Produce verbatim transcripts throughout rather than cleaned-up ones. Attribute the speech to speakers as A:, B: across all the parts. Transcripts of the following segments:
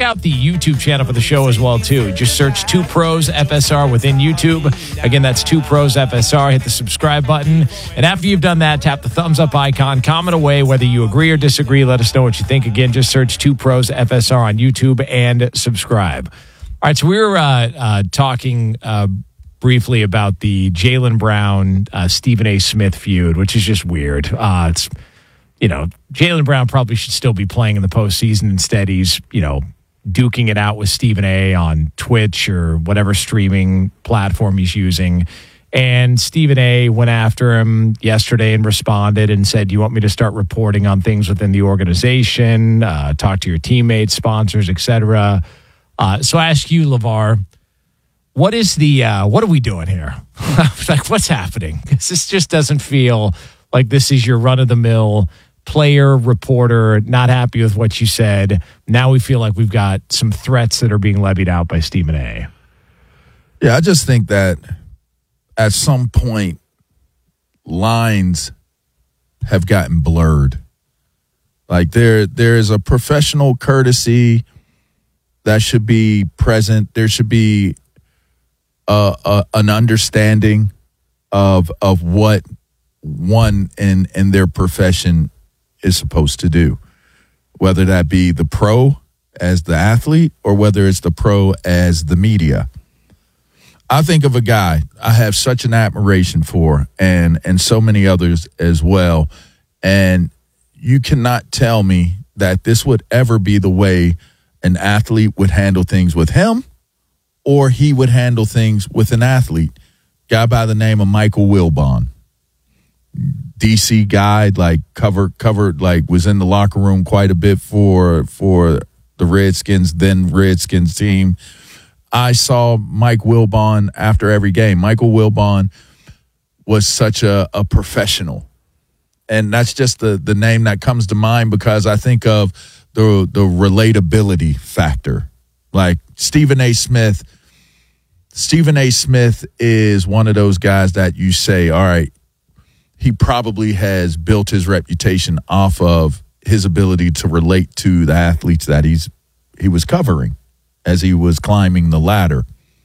A: out the YouTube channel for the show as well, too. Just search Two Pros F S R within YouTube. Again, that's Two Pros F S R. Hit the subscribe button. And after you've done that, tap the thumbs up icon. Comment away whether you agree or disagree. Let us know what you think. Again, just search Two Pros F S R on YouTube and subscribe. All right, so we were uh, uh, talking uh, briefly about the Jaylen Brown, uh, Stephen A. Smith feud, which is just weird. Uh, it's, you know, Jaylen Brown probably should still be playing in the postseason. Instead, he's, you know, duking it out with Stephen A. on Twitch or whatever streaming platform he's using. And Stephen A. went after him yesterday and responded and said, "Do you want me to start reporting on things within the organization, uh, talk to your teammates, sponsors, et cetera" Uh, so I ask you, LeVar, what is the, uh, what are we doing here? Like, what's happening? Because this just doesn't feel like this is your run-of-the-mill player, reporter, not happy with what you said. Now we feel like we've got some threats that are being levied out by Stephen A.
B: Yeah, I just think that at some point, lines have gotten blurred. Like, there, there is a professional courtesy that should be present. There should be a, a, an understanding of of what one in, in their profession is supposed to do, whether that be the pro as the athlete or whether it's the pro as the media. I think of a guy I have such an admiration for, and and so many others as well, and you cannot tell me that this would ever be the way an athlete would handle things with him or he would handle things with an athlete. Guy by the name of Michael Wilbon. D C guy, like covered, covered, like was in the locker room quite a bit for for the Redskins, then Redskins team. I saw Mike Wilbon after every game. Michael Wilbon was such a, a professional. And that's just the, the name that comes to mind because I think of the the relatability factor. Like Stephen A. Smith, Stephen A. Smith is one of those guys that you say, all right, he probably has built his reputation off of his ability to relate to the athletes that he's he was covering as he was climbing the ladder.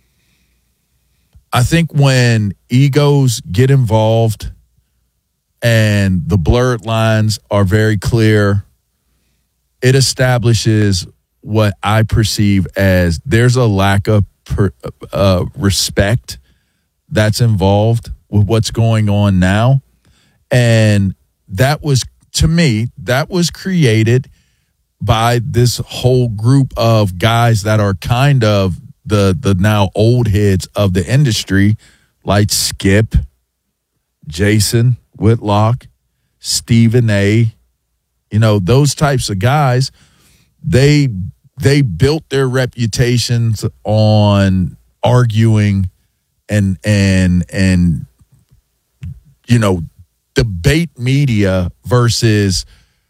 B: I think when egos get involved and the blurred lines are very clear, it establishes what I perceive as there's a lack of per, uh, respect that's involved with what's going on now. And that was, to me, that was created by this whole group of guys that are kind of the the now old heads of the industry, like Skip, Jason Whitlock, Stephen A. You know, those types of guys, they they built their reputations on arguing and and and you know, debate media versus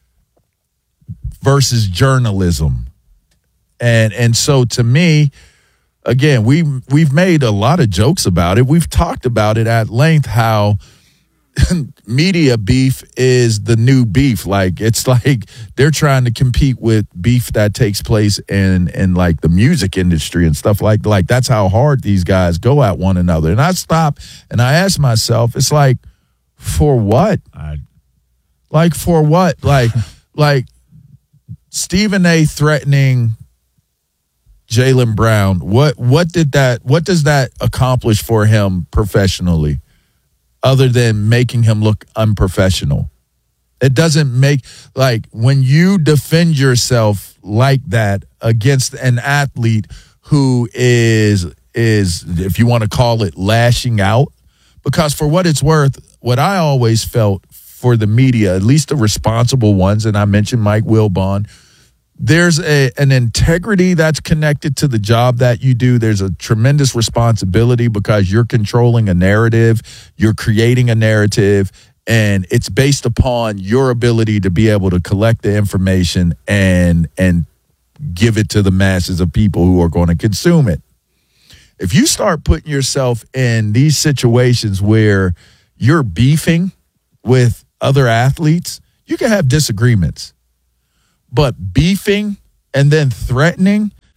B: versus journalism. And and so to me, again, we we've, we've made a lot of jokes about it. We've talked about it at length how media beef is the new beef. Like, it's like they're trying to compete with beef that takes place in in like the music industry and stuff like like that's how hard these guys go at one another. And I stop and I ask myself, it's like, for what? I, like for what? Like like Stephen A. threatening Jaylen Brown. What what did that what does that accomplish for him professionally? Other than making him look unprofessional. It doesn't make, like, when you defend yourself like that against an athlete who is, is if you want to call it, lashing out, because for what it's worth, what I always felt for the media, at least the responsible ones, and I mentioned Mike Wilbon, there's a, an integrity that's connected to the job that you do. There's a tremendous responsibility because you're controlling a narrative, you're creating a narrative, and it's based upon your ability to be able to collect the information and and give it to the masses of people who are going to consume it. If you start putting yourself in these situations where you're beefing with other athletes, you can have disagreements. But beefing and then threatening,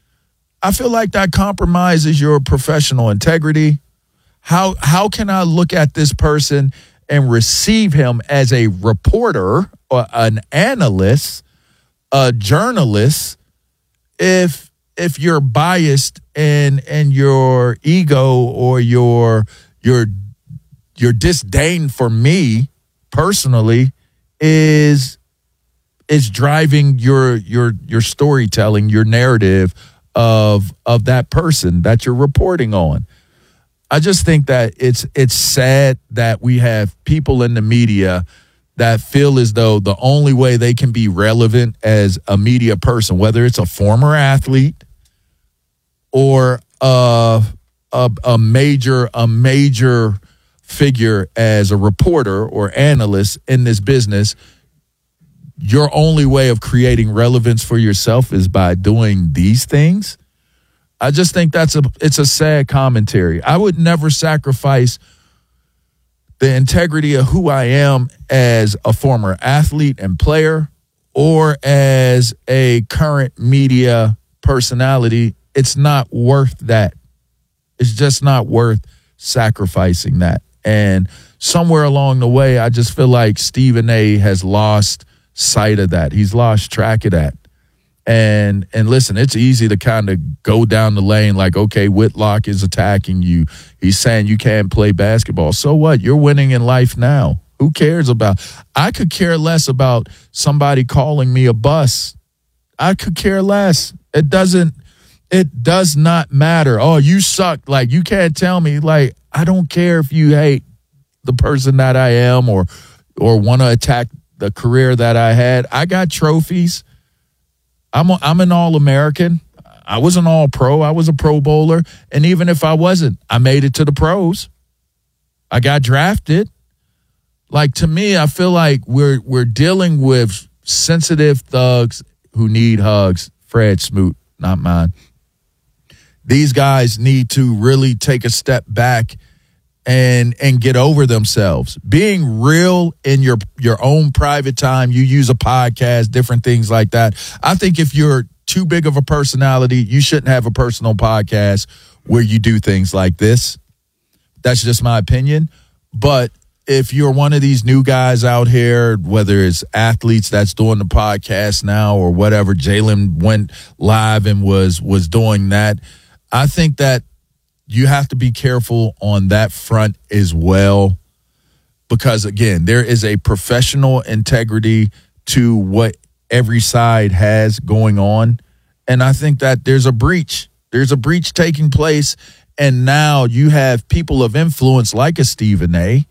B: I feel like that compromises your professional integrity. How how can I look at this person and receive him as a reporter or an analyst, a journalist, if if you're biased and and your ego or your your your disdain for me personally is is driving your your your storytelling, your narrative of of that person that you're reporting on. I just think that it's it's sad that we have people in the media that feel as though the only way they can be relevant as a media person, whether it's a former athlete or a a, a major a major figure as a reporter or analyst in this business, your only way of creating relevance for yourself is by doing these things. I just think that's a it's a sad commentary. I would never sacrifice the integrity of who I am as a former athlete and player or as a current media personality. It's not worth that. It's just not worth sacrificing that. And somewhere along the way, I just feel like Stephen A. has lost sight of that. He's lost track of that. And and listen, it's easy to kind of go down the lane like, okay, Whitlock is attacking you. He's saying you can't play basketball. So what? You're winning in life now. Who cares about? I could care less about somebody calling me a bus. I could care less. It doesn't, it does not matter. Oh, you suck. Like, you can't tell me. Like, I don't care if you hate the person that I am or or want to attack the career that I had. I got trophies. I'm a, I'm an All-American. I was an All-Pro. I was a Pro Bowler. And even if I wasn't, I made it to the pros. I got drafted. Like, to me, I feel like we're we're dealing with sensitive thugs who need hugs. Fred Smoot, not mine. These guys need to really take a step back and and get over themselves. Being real in your your own private time, you use a podcast, different things like that. I think if you're too big of a personality, you shouldn't have a personal podcast where you do things like this. That's just my opinion. But if you're one of these new guys out here, whether it's athletes that's doing the podcast now or whatever, Jalen went live and was was doing that. I think that you have to be careful on that front as well, because, again, there is a professional integrity to what every side has going on. And I think that there's a breach. There's a breach taking place. And now you have people of influence like a Stephen A.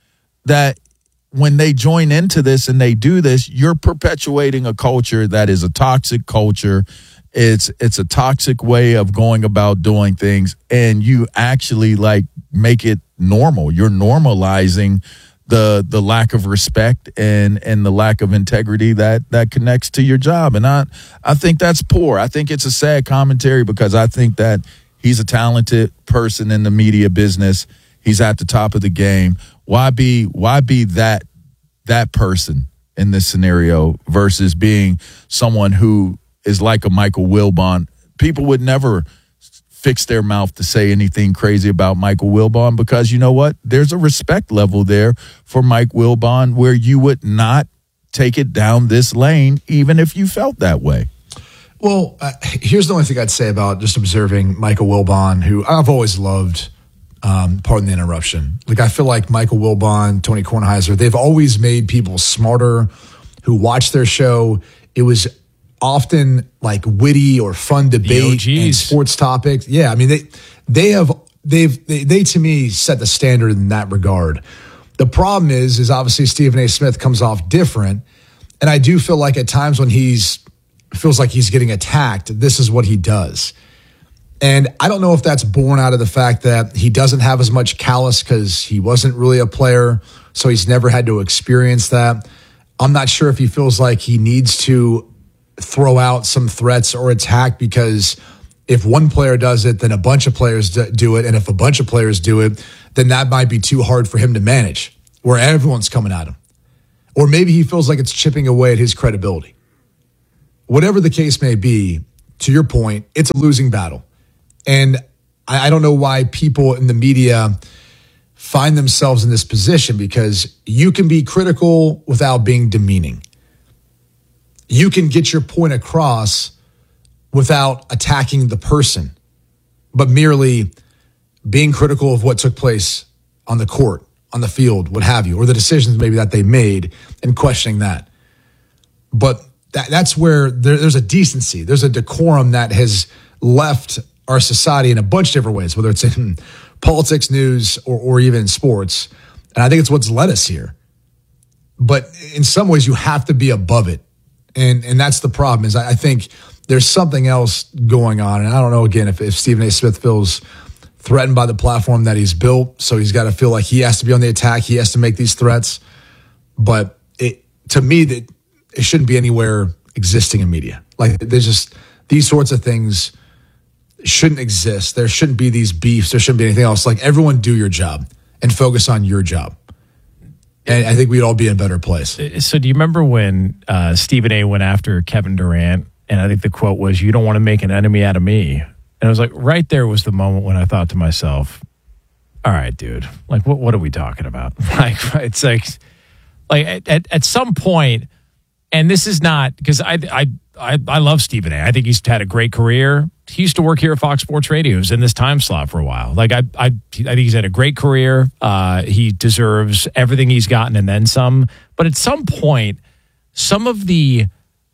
B: that when they join into this and they do this, you're perpetuating a culture that is a toxic culture. It's it's a toxic way of going about doing things, and you actually like make it normal. You're normalizing the the lack of respect and and the lack of integrity that that connects to your job. And I I think that's poor. I think it's a sad commentary because I think that he's a talented person in the media business. He's at the top of the game. Why be why be that that person in this scenario versus being someone who is like a Michael Wilbon? People would never fix their mouth to say anything crazy about Michael Wilbon because, you know what? There's a respect level there for Mike Wilbon where you would not take it down this lane even if you felt that way.
C: Well, uh, here's the only thing I'd say about just observing Michael Wilbon, who I've always loved. Um, pardon the interruption. Like, I feel like Michael Wilbon, Tony Kornheiser, they've always made people smarter who watch their show. It was often like witty or fun debate and sports topics. Yeah, I mean, they they have they've they, they to me set the standard in that regard. The problem is, is obviously Stephen A. Smith comes off different, and I do feel like at times when he's feels like he's getting attacked, this is what he does. And I don't know if that's born out of the fact that he doesn't have as much callous because he wasn't really a player, so he's never had to experience that. I'm not sure if he feels like he needs to throw out some threats or attack because if one player does it, then a bunch of players do it. And if a bunch of players do it, then that might be too hard for him to manage where everyone's coming at him. Or maybe he feels like it's chipping away at his credibility. Whatever the case may be, to your point, it's a losing battle. And I, I don't know why people in the media find themselves in this position, because you can be critical without being demeaning. You can get your point across without attacking the person, but merely being critical of what took place on the court, on the field, what have you, or the decisions maybe that they made, and questioning that. But that, that's where there, there's a decency, there's a decorum that has left our society in a bunch of different ways, whether it's in politics, news, or, or even sports. And I think it's what's led us here. But in some ways, you have to be above it. And and that's the problem, is I, I think there's something else going on. And I don't know, again, if, if Stephen A. Smith feels threatened by the platform that he's built, so he's got to feel like he has to be on the attack, he has to make these threats. But it, to me, that it shouldn't be anywhere existing in media. Like, there's just, these sorts of things shouldn't exist. There shouldn't be these beefs. There shouldn't be anything else. Like, everyone do your job and focus on your job. And I think we'd all be in a better place.
A: So do you remember when uh, Stephen A. went after Kevin Durant? And I think the quote was, "You don't want to make an enemy out of me." And I was like, right there was the moment when I thought to myself, all right, dude, like, what, what are we talking about? Like, it's like, like at, at, at some point, and this is not, because I, I, I, I love Stephen A. I think he's had a great career. He used to work here at Fox Sports Radio. He was in this time slot for a while. Like, I, I, I think he's had a great career. Uh, he deserves everything he's gotten and then some. But at some point, some of the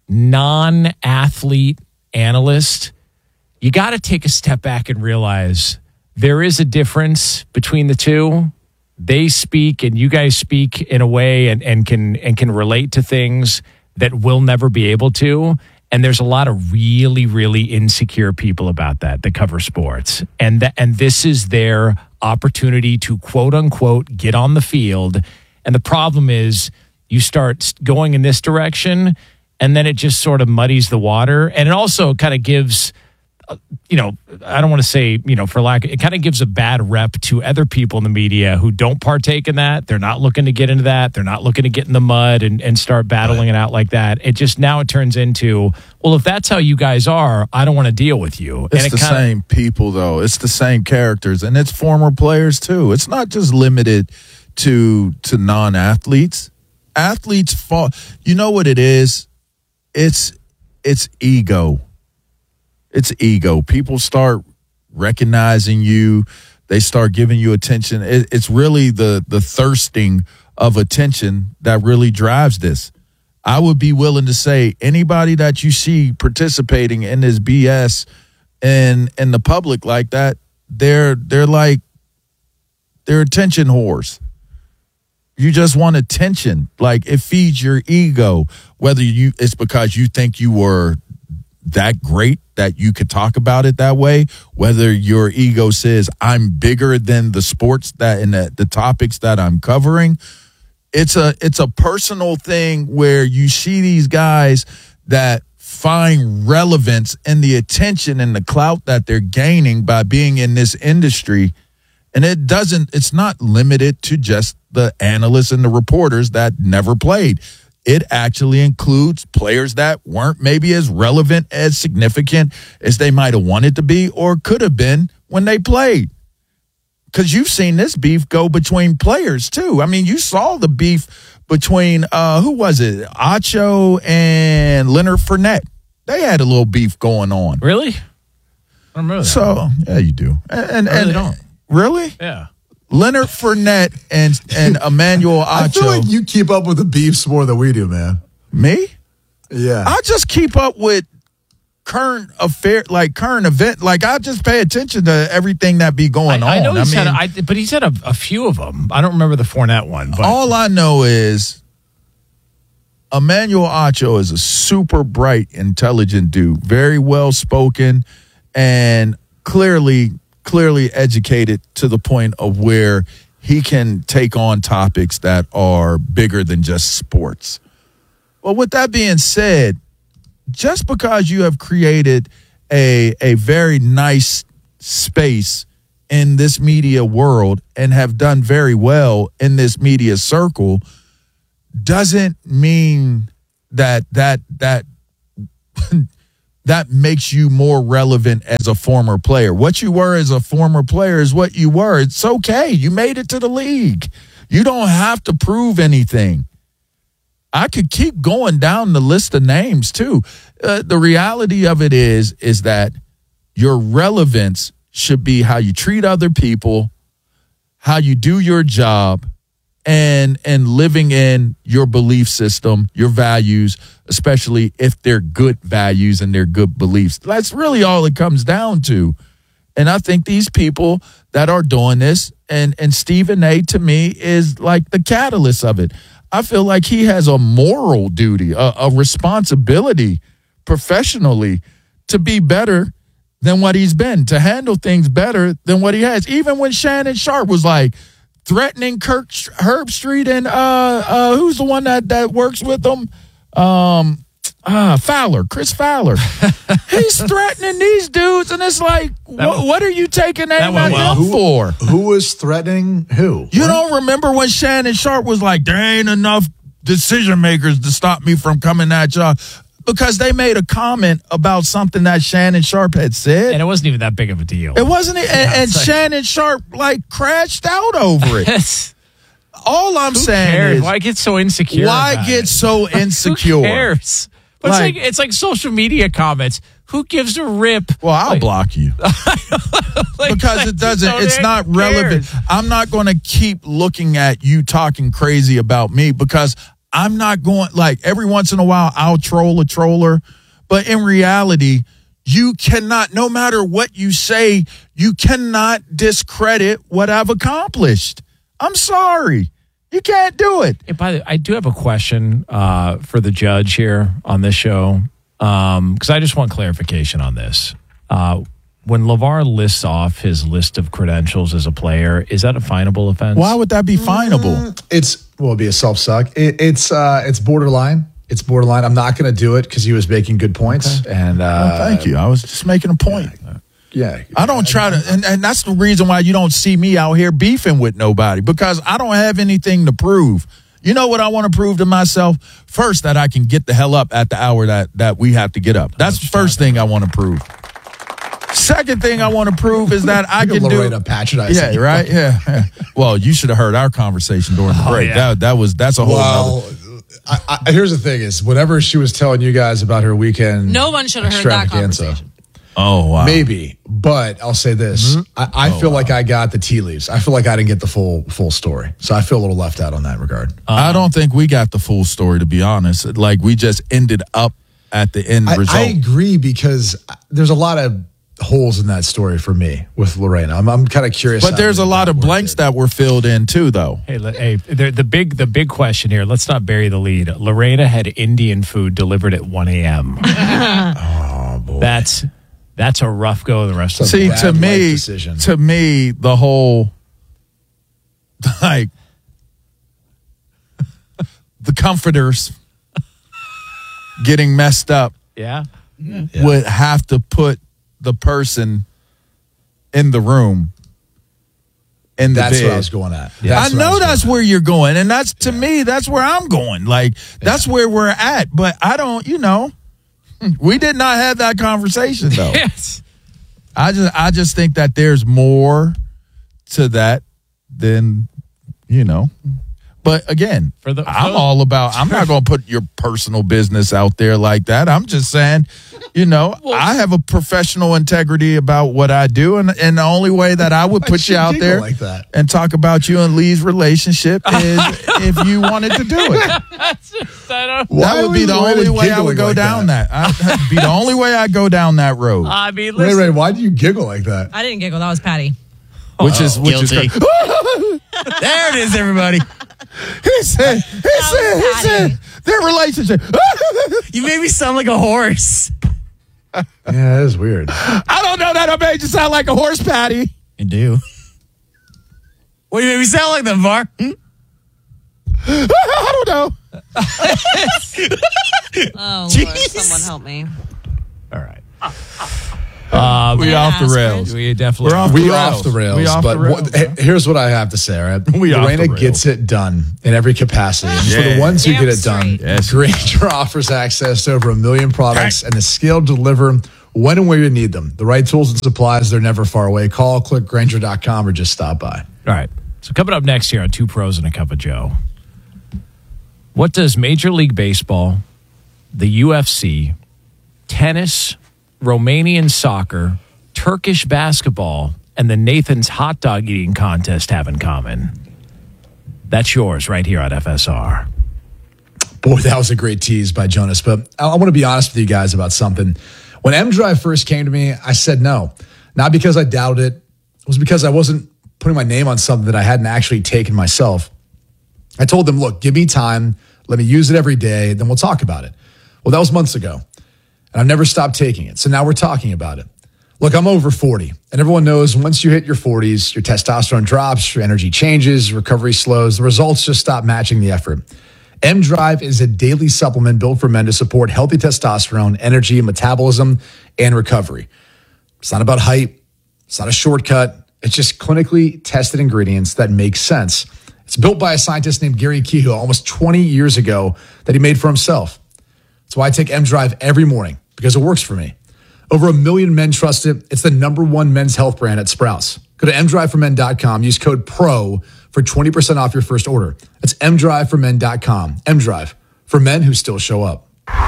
A: non-athlete analysts, you got to take a step back and realize there is a difference between the two. They speak and you guys speak in a way and, and can and can relate to things that we'll never be able to. And there's a lot of really, really insecure people about that that cover sports. And th- and this is their opportunity to, quote unquote, get on the field. And the problem is you start going in this direction, and then it just sort of muddies the water. And it also kind of gives, you know, I don't want to say, you know, for lack, it kind of gives a bad rep to other people in the media who don't partake in that. They're not looking to get into that. They're not looking to get in the mud and, and start battling it out like that. It just, now it turns into, well, if that's how you guys are, I don't want to deal with you.
B: It's
A: and it
B: the
A: kinda,
B: same people, though. It's the same characters, and it's former players, too. It's not just limited to to non-athletes. Athletes fall. You know what it is? It's it's ego. It's ego. People start recognizing you. They start giving you attention. It, it's really the the thirsting of attention that really drives this. I would be willing to say anybody that you see participating in this B S in in the public like that, they're they're like they're attention whores. You just want attention. Like, it feeds your ego. Whether you it's because you think you were that great that you could talk about it that way, whether your ego says I'm bigger than the sports that and the, the topics that I'm covering. It's a it's a personal thing where you see these guys that find relevance in the attention and the clout that they're gaining by being in this industry. And it doesn't, it's not limited to just the analysts and the reporters that never played. It actually includes players that weren't maybe as relevant, as significant as they might have wanted to be or could have been when they played. Because you've seen this beef go between players, too. I mean, you saw the beef between, uh, who was it? Acho and Leonard Fournette. They had a little beef going on.
A: Really? I don't remember that.
B: So, yeah, you do. And, and,
A: I really
B: and,
A: don't.
B: Really?
A: Yeah.
B: Leonard Fournette and and Emmanuel Acho.
C: I feel like you keep up with the beefs more than we do, man.
B: Me?
C: Yeah.
B: I just keep up with current affair, like current event. Like, I just pay attention to everything that be going
A: I,
B: on.
A: I know he's
B: I mean,
A: had, a, I, but he's had a, a few of them. I don't remember the Fournette one. But
B: all I know is Emmanuel Acho is a super bright, intelligent dude, very well spoken, and clearly. clearly educated to the point of where he can take on topics that are bigger than just sports. Well, with that being said, just because you have created a a very nice space in this media world and have done very well in this media circle doesn't mean that that that that makes you more relevant as a former player. What you were as a former player is what you were. It's okay. You made it to the league. You don't have to prove anything. I could keep going down the list of names too. Uh, the reality of it is, is that your relevance should be how you treat other people, how you do your job, and and living in your belief system, your values, especially if they're good values and they're good beliefs. That's really all it comes down to. And I think these people that are doing this, and, and Stephen A, to me, is like the catalyst of it. I feel like he has a moral duty, a, a responsibility professionally to be better than what he's been, to handle things better than what he has. Even when Shannon Sharpe was like threatening Kirk Herbstreit and uh, uh, who's the one that, that works with him? Um, uh, Fowler, Chris Fowler. He's threatening these dudes, and it's like, wh-
A: went,
B: what are you taking aim at
A: well.
B: them
C: Who,
B: for?
C: who was threatening who?
B: You don't remember when Shannon Sharpe was like, there ain't enough decision makers to stop me from coming at y'all? Because they made a comment about something that Shannon Sharpe had said.
A: And it wasn't even that big of a deal.
B: It wasn't, and,
A: Yeah,
B: and
A: like,
B: Shannon Sharpe like crashed out over it. All I'm
A: Who
B: saying
A: cares?
B: is,
A: Why get so insecure?
B: why
A: about
B: get
A: it?
B: so insecure?
A: Who cares? But
B: Like-
A: it's like it's like social media comments. Who gives a rip?
B: Well, I'll
A: Like-
B: block you
A: like,
B: because
A: like,
B: it doesn't.
A: so
B: It's
A: who
B: not
A: cares?
B: relevant. I'm not going to keep looking at you talking crazy about me because I'm not going. Like every once in a while, I'll troll a troller, but in reality, you cannot. No matter what you say, you cannot discredit what I've accomplished. I'm sorry. You can't do it.
A: Hey, by the way, I do have a question uh, for the judge here on this show because um, I just want clarification on this. Uh, when LeVar lists off his list of credentials as a player, is that a finable offense?
B: Why would that be finable?
C: It's well, it'd be a self suck. It, it's uh, it's borderline. It's borderline. I'm not going to do it because he was making good points.
A: Okay.
C: And uh,
B: Well, thank you. I was just making a point.
C: Yeah,
B: I don't try to, and, and that's the reason why you don't see me out here beefing with nobody because I don't have anything to prove. You know what I want to prove to myself? First, that I can get the hell up at the hour that, that we have to get up. That's the first thing I want to prove. Second thing I want to prove is that I can
C: Lorena
B: do.
C: patronizing.
B: Yeah, right. Yeah. Well, you should have heard our conversation during the break.
A: Oh, yeah.
B: That that was that's a whole.
C: Well,
B: nother-
C: I, I, here's the thing: is whatever she was telling you guys about her weekend.
D: No one should have heard that
C: extravaganza,
D: conversation.
B: Oh wow.
C: Maybe, but I'll say this:
B: Mm-hmm.
C: I, I
B: Oh,
C: feel
B: wow.
C: like I got the tea leaves. I feel like I didn't get the full full story, so I feel a little left out on that regard.
B: I don't think we got the full story, to be honest. Like we just ended up at the end
C: I,
B: result.
C: I agree because there's a lot of holes in that story for me with Lorena. I'm, I'm kind of curious,
B: But there's a lot of blanks that were filled in too, though.
A: Hey, le- hey, the, the big the big question here. Let's not bury the lead. Lorena had Indian food delivered at one a.m.
C: Oh boy,
A: That's that's a rough go. The rest of the
B: See,
C: bad
B: to
C: life
B: me,
C: decision.
B: to me, the whole like the comforters getting messed up
A: yeah.
B: would have to put the person in the room in the
C: that's
B: bed.
C: what I was going at.
B: I
C: That's what
B: know
C: was
B: that's
C: going
B: where you're going, and that's to me, that's where I'm going. Like that's where we're at. But I don't, you know, we did not have that conversation though.
A: Yes.
B: I just I just think that there's more to that than, you know. But again,
A: For the-
B: I'm
A: for-
B: all about I'm not going to put your personal business out there like that. I'm just saying, you know, I have a professional integrity about what I do, and and the only way that I would
C: Why'd
B: put
C: you
B: you out
C: giggle
B: there
C: like that?
B: and talk about you and Lee's relationship is if you wanted to do it.
A: I don't-
C: Why
B: that would be
C: was
B: the
C: Lorena
B: only way I would
C: giggling
B: go
C: like
B: down that. I, that'd be the only way I go down that road.
A: I mean,
C: Ray
A: listen.
C: Ray, why do you giggle like that?
D: I didn't giggle. That was Patty.
B: Which is which
E: Guilty.
B: is
E: There it is, everybody.
B: he said he said he said their relationship.
E: You made me sound like a horse.
C: Yeah, that is weird.
B: I don't know that I made you sound like a horse, Patty.
E: You do. What do you make me sound like then, Var? Hmm?
B: I don't know.
D: Oh,
E: Jeez.
D: Lord, someone help me.
A: All right. Um,
B: we
D: Yeah,
B: off the
D: that's
B: rails.
A: we definitely
B: We're off
C: We
B: the
C: off
B: rails.
C: the rails.
B: We off
C: but
B: the rails.
C: what- he- here's what I have to say, all right?
B: We off the
C: Lorena
B: rails.
C: gets it done in every capacity. And for
B: Yeah.
C: the ones who
D: Damn
C: get it done,
D: straight.
B: Yes.
C: Grainger offers access to over a million products and the skill to deliver when and where you need them. The right tools and supplies, they're never far away. Call, click Grainger dot com, or just stop by.
A: All right. So coming up next here on Two Pros and a Cup of Joe, what does Major League Baseball, the U F C, tennis, Romanian soccer, Turkish basketball, and the Nathan's hot dog eating contest have in common? That's yours right here on F S R.
C: Boy, that was a great tease by Jonas. But I, I want to be honest with you guys about something. When M-Drive first came to me, I said no. Not because I doubted it. It was because I wasn't putting my name on something that I hadn't actually taken myself. I told them, look, give me time. Let me use it every day. Then we'll talk about it. Well, that was months ago. And I've never stopped taking it. So now we're talking about it. Look, I'm over forty. And everyone knows once you hit your forties, your testosterone drops, your energy changes, recovery slows. The results just stop matching the effort. M-Drive is a daily supplement built for men to support healthy testosterone, energy, metabolism, and recovery. It's not about height. It's not a shortcut. It's just clinically tested ingredients that make sense. It's built by a scientist named Gary Kehoe almost twenty years ago that he made for himself. That's why I take M-Drive every morning, because it works for me. Over a million men trust it. It's the number one men's health brand at Sprouts. Go to m drive for men dot com. Use code PRO for twenty percent off your first order. That's m drive for men dot com. M-Drive, for men who still show up.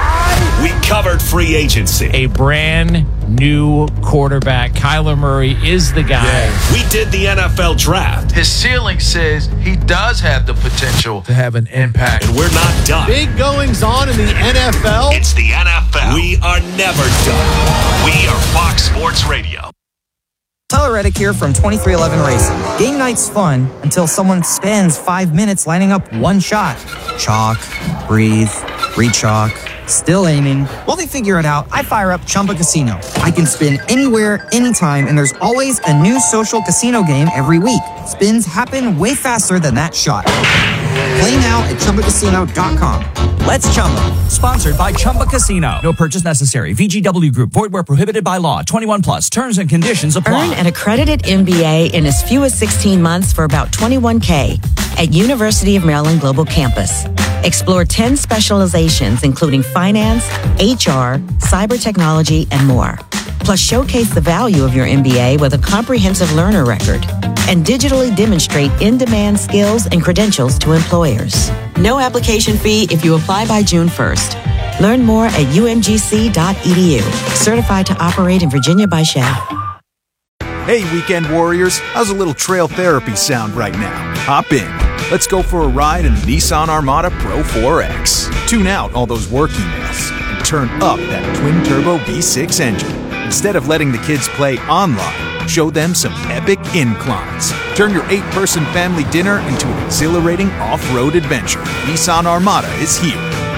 F: We covered free agency.
A: A brand new quarterback. Kyler Murray is the guy.
F: We did the N F L draft,
B: His ceiling says he does have the potential to have an impact.
F: and we're not done.
G: Big goings on in the N F L.
F: It's the N F L. We are never done. We are Fox Sports Radio.
H: Tyler Reddick here from twenty-three eleven Racing. Game night's fun until someone spends five minutes lining up one shot. Chalk, breathe, re-chalk, still aiming. While they figure it out, I fire up Chumba Casino. I can spin anywhere, anytime, and there's always a new social casino game every week. Spins happen way faster than that shot. Play now at chumba casino dot com.
I: Let's Chumba. Sponsored by Chumba Casino. No purchase necessary. V G W Group. Void where prohibited by law. twenty-one plus. Terms and conditions apply.
J: Earn an accredited M B A in as few as sixteen months for about twenty-one K at University of Maryland Global Campus. Explore ten specializations, including finance, H R, cyber technology, and more. Plus, showcase the value of your M B A with a comprehensive learner record and digitally demonstrate in-demand skills and credentials to employers. No application fee if you apply by June first. Learn more at u m g c dot e d u. Certified to operate in Virginia by Shell.
K: Hey, weekend warriors, how's a little trail therapy sound right now? Hop in. Let's go for a ride in the Nissan Armada Pro four X. Tune out all those work emails and turn up that twin-turbo V six engine. Instead of letting the kids play online, show them some epic inclines. Turn your eight-person family dinner into an exhilarating off-road adventure. Nissan Armada is here.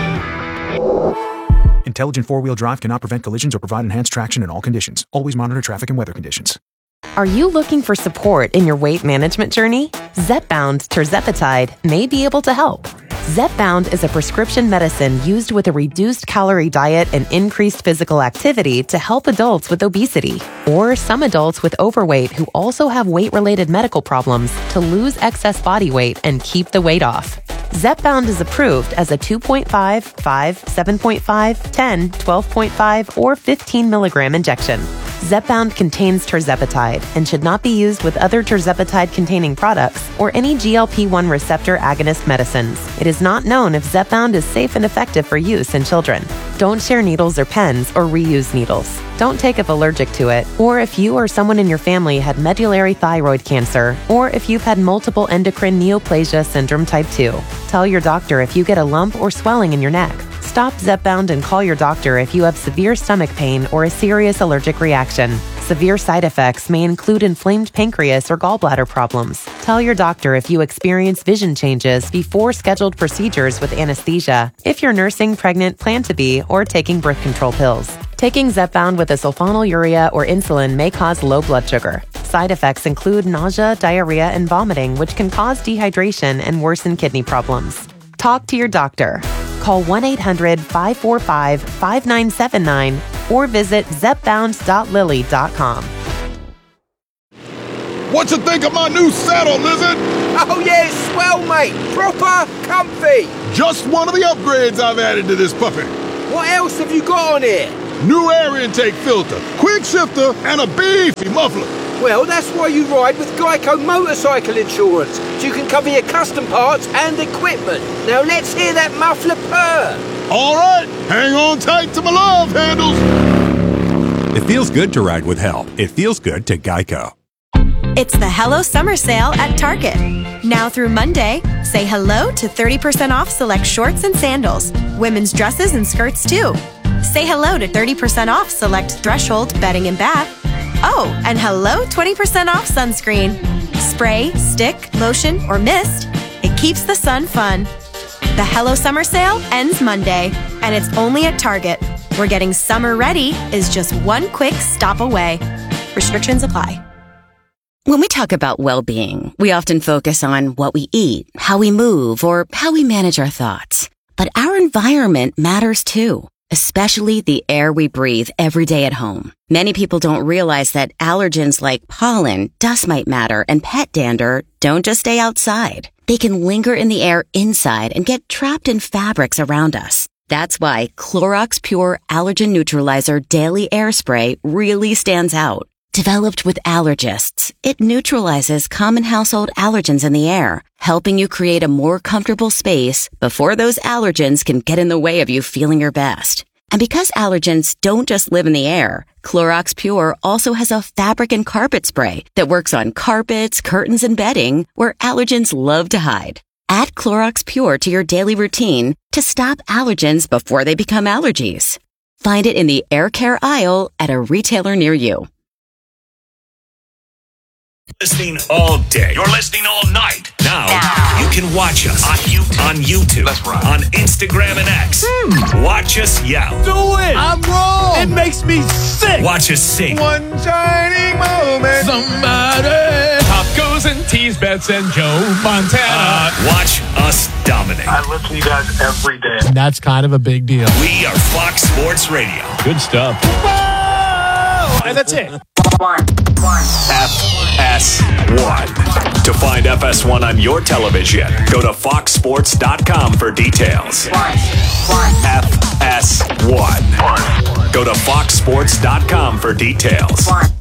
K: Intelligent four-wheel drive cannot prevent collisions or provide enhanced traction in all conditions. Always monitor traffic and weather conditions.
L: Are you looking for support in your weight management journey? Zepbound tirzepatide may be able to help. Zepbound is a prescription medicine used with a reduced calorie diet and increased physical activity to help adults with obesity or some adults with overweight who also have weight-related medical problems to lose excess body weight and keep the weight off. Zepbound is approved as a two point five, five, seven point five, ten, twelve point five, or fifteen milligram injection. Zepbound contains tirzepatide and should not be used with other tirzepatide-containing products or any G L P one receptor agonist medicines. It is not known if Zepbound is safe and effective for use in children. Don't share needles or pens or reuse needles. Don't take if allergic to it, or if you or someone in your family had medullary thyroid cancer, or if you've had multiple endocrine neoplasia syndrome type two. Tell your doctor if you get a lump or swelling in your neck. Stop Zepbound and call your doctor if you have severe stomach pain or a serious allergic reaction. Severe side effects may include inflamed pancreas or gallbladder problems. Tell your doctor if you experience vision changes before scheduled procedures with anesthesia, if you're nursing, pregnant, plan to be, or taking birth control pills. Taking Zepbound with a sulfonylurea or insulin may cause low blood sugar. Side effects include nausea, diarrhea, and vomiting, which can cause dehydration and worsen kidney problems. Talk to your doctor. Call one eight hundred, five four five, five nine seven nine or visit zep bound dot lily dot com.
M: What you think of my new saddle, Lizard?
N: Oh yeah, it's swell, mate. Proper comfy.
M: Just one of the upgrades I've added to this puppy.
N: What else have you got on here?
M: New air intake filter, quick shifter, and a beefy muffler.
N: Well, that's why you ride with Geico Motorcycle Insurance, so you can cover your custom parts and equipment. Now let's hear that muffler purr.
M: All right, hang on tight to my love handles.
O: It feels good to ride with help. It feels good to Geico.
P: It's the Hello Summer Sale at Target. Now through Monday, say hello to thirty percent off select shorts and sandals, women's dresses and skirts too. Say hello to thirty percent off select Threshold bedding and bath. Oh, and hello twenty percent off sunscreen. Spray, stick, lotion, or mist. It keeps the sun fun. The Hello Summer Sale ends Monday, and it's only at Target, where getting summer ready is just one quick stop away. Restrictions apply.
J: When we talk about well-being, we often focus on what we eat, how we move, or how we manage our thoughts. But our environment matters too, especially the air we breathe every day at home. Many people don't realize that allergens like pollen, dust mite matter, and pet dander don't just stay outside. They can linger in the air inside and get trapped in fabrics around us. That's why Clorox Pure Allergen Neutralizer Daily Air Spray really stands out. Developed with allergists, it neutralizes common household allergens in the air, helping you create a more comfortable space before those allergens can get in the way of you feeling your best. And because allergens don't just live in the air, Clorox Pure also has a fabric and carpet spray that works on carpets, curtains, and bedding where allergens love to hide. Add Clorox Pure to your daily routine to stop allergens before they become allergies. Find it in the air care aisle at a retailer near you.
F: Listening all day. You're listening all night. Now, now. You can watch us on YouTube, on, YouTube, That's right. on Instagram and X. Hmm. Watch us yell.
E: Do it. I'm wrong. It makes me sick.
F: Watch us sing.
M: One shining moment.
A: Somebody. Pop goes and tease Bets and Joe Montana.
F: Uh, watch us dominate.
Q: I listen to you guys every day.
E: And that's kind of a big deal.
F: We are Fox Sports Radio.
A: Good stuff.
E: Whoa! And that's it.
F: One. F S one. To find F S one on your television, go to fox sports dot com for details. F S one. Go to fox sports dot com for details.